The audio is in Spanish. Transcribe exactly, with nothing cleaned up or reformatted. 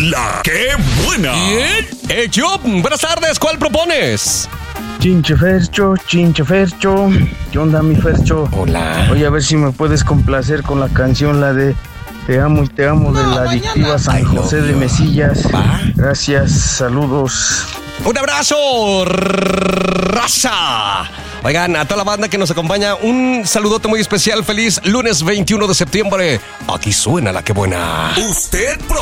La que buena. Bien. Eh, yo, buenas tardes, ¿cuál propones? Chinche Fercho, Chinche Fercho. ¿Qué onda, mi Fercho? Hola. Oye, a ver si me puedes complacer con la canción, la de Te amo y te amo, de la adictiva San José de Mesillas. Va. Gracias, saludos. Un abrazo, raza. Oigan, a toda la banda que nos acompaña, un saludote muy especial. Feliz lunes veintiuno de septiembre. Aquí suena La que buena. Usted pro